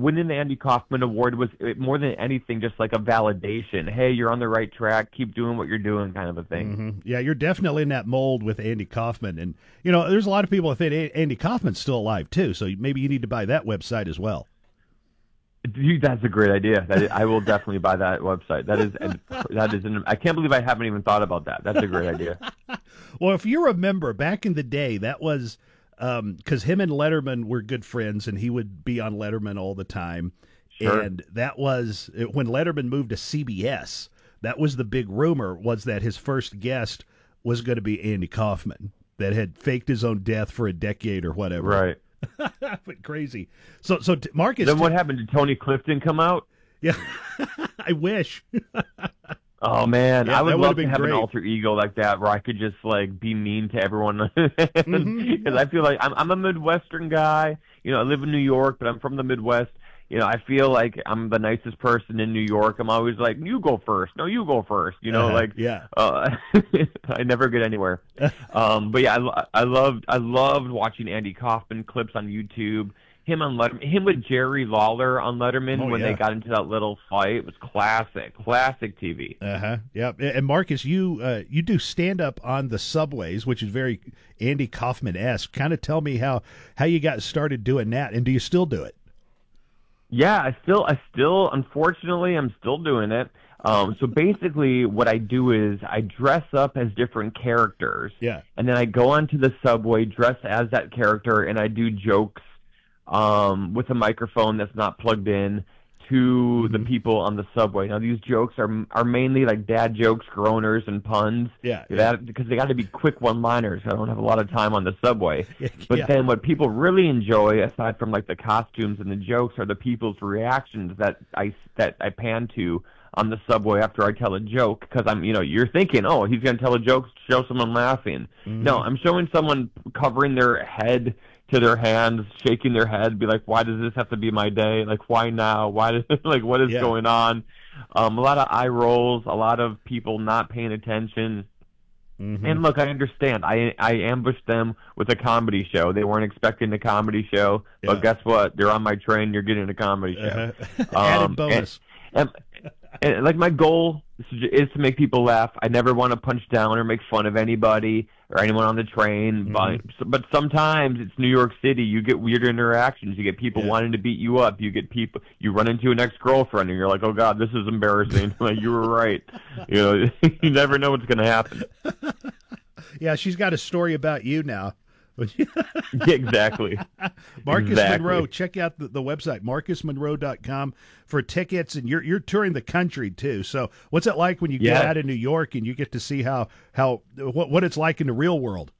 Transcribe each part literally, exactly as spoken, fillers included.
winning the Andy Kaufman Award was uh, more than anything just like a validation. Hey, you're on the right track. Keep doing what you're doing, kind of a thing. Mm-hmm. Yeah, you're definitely in that mold with Andy Kaufman. And, you know, there's a lot of people that think Andy Kaufman's still alive, too, so maybe you need to buy that website as well. Dude, that's a great idea. That is, I will definitely buy that website. That is, that is. An, I can't believe I haven't even thought about that. That's a great idea. Well, if you remember back in the day, that was because um, him and Letterman were good friends, and he would be on Letterman all the time. Sure. And that was when Letterman moved to C B S. That was the big rumor, was that his first guest was going to be Andy Kaufman, that had faked his own death for a decade or whatever. Right. But crazy. So, so Marcus. Then what happened? Did Tony Clifton come out? Yeah, I wish. Oh man, yeah, I would love to have great. an alter ego like that, where I could just like be mean to everyone. Because mm-hmm. I feel like I'm, I'm a Midwestern guy. You know, I live in New York, but I'm from the Midwest. You know, I feel like I'm the nicest person in New York. I'm always like, you go first. No, you go first. You know, uh-huh. like, yeah. Uh, I never get anywhere. um, but yeah, I, I loved, I loved watching Andy Kaufman clips on YouTube. Him on Letterman, him with Jerry Lawler on Letterman oh, when yeah. they got into that little fight. It was classic, classic T V. Uh huh. Yeah. And Marcus, you uh, you do stand up on the subways, which is very Andy Kaufman-esque. Kind of tell me how how you got started doing that, and do you still do it? Yeah, I still, I still, unfortunately, I'm still doing it. Um, so basically what I do is I dress up as different characters. Yeah. And then I go onto the subway, dress as that character, and I do jokes um, with a microphone that's not plugged in to mm-hmm. the people on the subway. Now, these jokes are are mainly like dad jokes, groaners, and puns. Yeah. That, yeah. Because they got to be quick one-liners. I don't have a lot of time on the subway. But yeah. then what people really enjoy, aside from like the costumes and the jokes, are the people's reactions that I, that I pan to on the subway after I tell a joke. Because I'm, you know, you're thinking, oh, he's going to tell a joke, show someone laughing. Mm-hmm. No, I'm showing someone covering their head to their hands, shaking their head, be like, why does this have to be my day? Like, why now? Why does, like, what is yeah. going on? Um, a lot of eye rolls, a lot of people not paying attention. Mm-hmm. And look, I understand. I I ambushed them with a comedy show. They weren't expecting a comedy show, yeah. but guess what? They're on my train. You're getting a comedy show. Uh-huh. Added um, bonus. And, and, and, like, my goal is to make people laugh. I never want to punch down or make fun of anybody or anyone on the train. Mm-hmm. But but sometimes it's New York City. You get weird interactions. You get people yeah. wanting to beat you up. You get people. You run into an ex-girlfriend, and you're like, oh God, this is embarrassing. Like, you were right. You know, you never know what's going to happen. Yeah, she's got a story about you now. Exactly. Marcus exactly. Monroe, check out the, the website, marcus monroe dot com for tickets, and you're you're touring the country too. So what's it like when you yeah. get out of New York and you get to see how how what what it's like in the real world?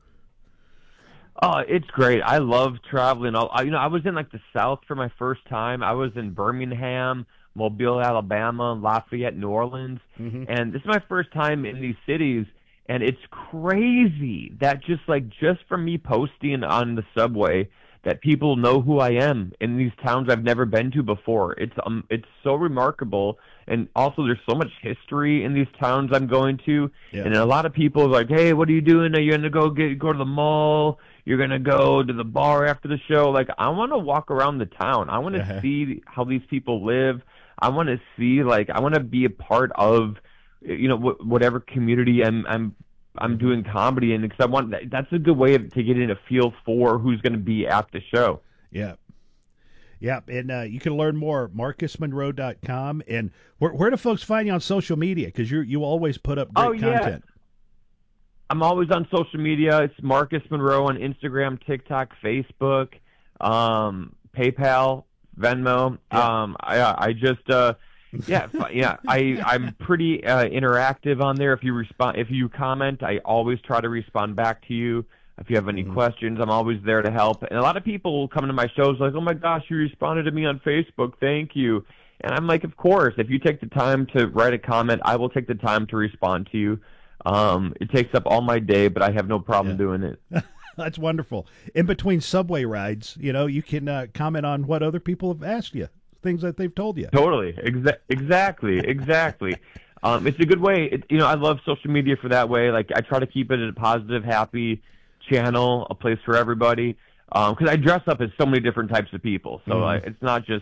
Oh, it's great. I love traveling. I, you know, I was in like the South for my first time. I was in Birmingham, Mobile, Alabama, Lafayette, New Orleans, mm-hmm. and this is my first time in these cities. And it's crazy that just like just from me posting on the subway that people know who I am in these towns I've never been to before. It's um it's so remarkable, and also there's so much history in these towns I'm going to. Yeah. And a lot of people are like, "Hey, what are you doing? Are you gonna go get go to the mall? You're gonna go to the bar after the show?" Like, I want to walk around the town. I want to uh-huh. see how these people live. I want to see like I want to be a part of, you know, wh- whatever community I'm I'm I'm doing comedy in, because I want that, that's a good way of, to get in a feel for who's going to be at the show. Yeah, yeah, and uh, you can learn more marcus monroe dot com. And where where do folks find you on social media? Because you you always put up great oh, yeah. content. I'm always on social media. It's Marcus Monroe on Instagram, TikTok, Facebook, um, PayPal, Venmo. Yeah. Um, I I just. Uh, yeah, yeah. I I'm pretty uh, interactive on there. If you respond, if you comment, I always try to respond back to you. If you have any mm-hmm. questions, I'm always there to help. And a lot of people will come to my shows like, "Oh my gosh, you responded to me on Facebook. Thank you." And I'm like, "Of course. If you take the time to write a comment, I will take the time to respond to you." Um, it takes up all my day, but I have no problem yeah. doing it. That's wonderful. In between subway rides, you know, you can uh, comment on what other people have asked you. Things that they've told you. Totally. Exa- exactly. Exactly. um, it's a good way. It, you know, I love social media for that way. Like, I try to keep it a positive, happy channel, a place for everybody. Because um, I dress up as so many different types of people. So mm. I, it's not just